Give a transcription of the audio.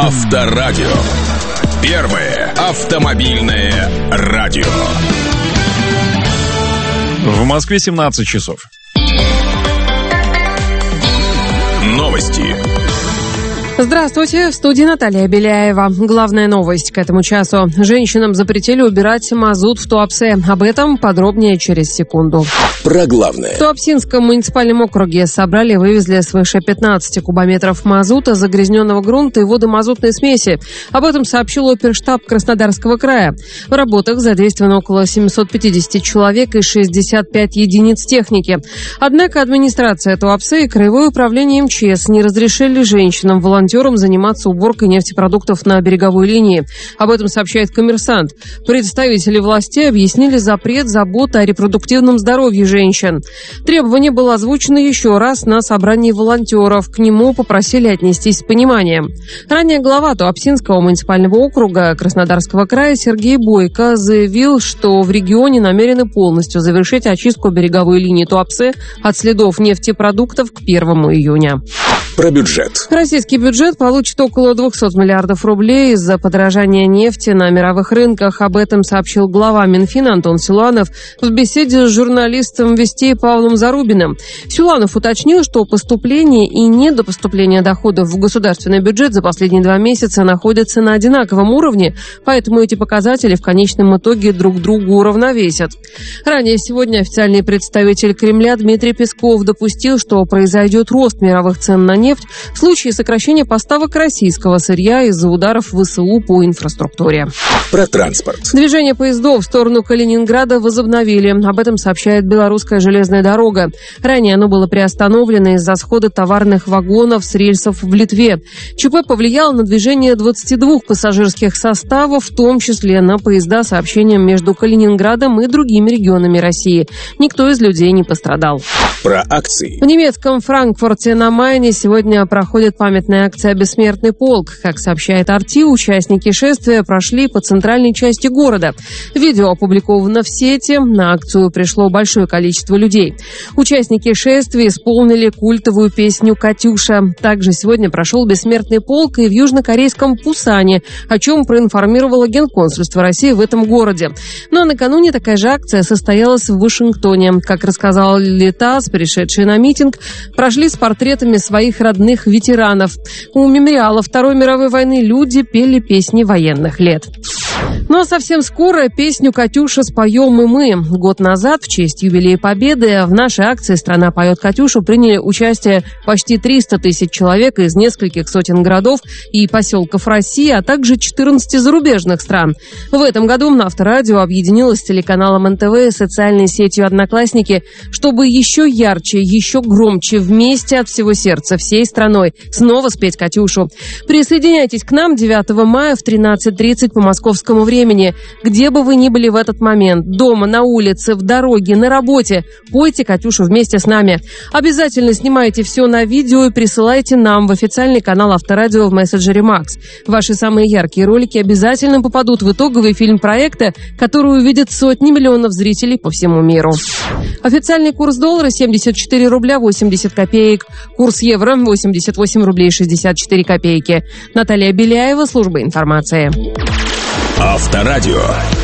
Авторадио. Первое автомобильное радио. В Москве 17 часов. Новости. Здравствуйте, в студии Наталья Беляева. Главная новость к этому часу. Женщинам запретили убирать мазут в Туапсе. Об этом подробнее через секунду. Про главное. В Туапсинском муниципальном округе собрали и вывезли свыше 15 кубометров мазута, загрязненного грунта и водомазутной смеси. Об этом сообщил оперштаб Краснодарского края. В работах задействовано около 750 человек и 65 единиц техники. Однако администрация Туапсе и Краевое управление МЧС не разрешили женщинам-волонтерам заниматься уборкой нефтепродуктов на береговой линии. Об этом сообщает «Коммерсант». Представители властей объяснили запрет заботы о репродуктивном здоровье женщин. Требование было озвучено еще раз на собрании волонтеров. К нему попросили отнестись с пониманием. Ранее глава Туапсинского муниципального округа Краснодарского края Сергей Бойко заявил, что в регионе намерены полностью завершить очистку береговой линии Туапсе от следов нефтепродуктов к 1 июня. Про бюджет. Российский бюджет получит около 200 миллиардов рублей из-за подорожания нефти на мировых рынках. Об этом сообщил глава Минфина Антон Силуанов в беседе с журналистом «Вестей» Павлом Зарубиным. Силуанов уточнил, что поступление и недопоступление доходов в государственный бюджет за последние 2 месяца находятся на одинаковом уровне, поэтому эти показатели в конечном итоге друг другу уравновесят. Ранее сегодня официальный представитель Кремля Дмитрий Песков допустил, что произойдет рост мировых цен на нефть в случае сокращения поставок российского сырья из-за ударов ВСУ по инфраструктуре. Про транспорт. Движение поездов в сторону Калининграда возобновили. Об этом сообщает Белорусская железная дорога. Ранее оно было приостановлено из-за схода товарных вагонов с рельсов в Литве. ЧП повлияло на движение 22 пассажирских составов, в том числе на поезда с сообщением между Калининградом и другими регионами России. Никто из людей не пострадал. Про акции. В немецком Франкфурте на Майне сегодня проходит памятная акция «Бессмертный полк». Как сообщает RT, участники шествия прошли по центральной части города. Видео опубликовано в сети. На акцию пришло большое количество людей. Участники шествия исполнили культовую песню «Катюша». Также сегодня прошел «Бессмертный полк» и в южнокорейском Пусане, о чем проинформировало Генконсульство России в этом городе. Ну а накануне такая же акция состоялась в Вашингтоне. Как рассказал ТАСС, пришедшие на митинг прошли с портретами своих родных ветеранов. У мемориала Второй мировой войны люди пели песни военных лет. Ну а совсем скоро песню «Катюша» споем и мы. Год назад, в честь юбилея Победы, в нашей акции «Страна поет Катюшу» приняли участие почти 300 тысяч человек из нескольких сотен городов и поселков России, а также 14 зарубежных стран. В этом году Авторадио объединилось с телеканалом НТВ и социальной сетью «Одноклассники», чтобы еще ярче, еще громче, вместе от всего сердца, всей страной снова спеть «Катюшу». Присоединяйтесь к нам 9 мая в 13:30 по московскому времени. Где бы вы ни были в этот момент, дома, на улице, в дороге, на работе, пойте «Катюшу» вместе с нами. Обязательно снимайте все на видео и присылайте нам в официальный канал Авторадио в мессенджере Макс. Ваши самые яркие ролики обязательно попадут в итоговый фильм проекта, который увидят сотни миллионов зрителей по всему миру. Официальный курс доллара 74 рубля 80 копеек. Курс евро 88 рублей 64 копейки. Наталья Беляева, служба информации. Авторадио.